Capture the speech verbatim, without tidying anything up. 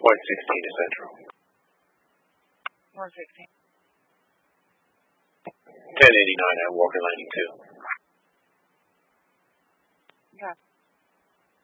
one sixteen to Central. one sixteen. ten eighty-nine at Walker Landing two.